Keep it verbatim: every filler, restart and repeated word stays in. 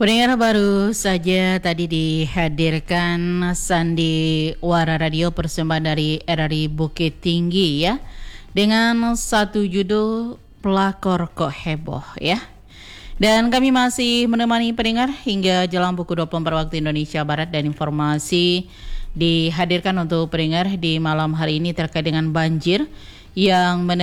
Pendengar, baru saja tadi dihadirkan Sandiwara Radio persembahan dari R R I Bukit Tinggi ya, dengan satu judul Pelakor Kok Heboh ya. Dan kami masih menemani pendengar hingga jelang pukul dua puluh empat waktu Indonesia Barat, dan informasi dihadirkan untuk pendengar di malam hari ini terkait dengan banjir yang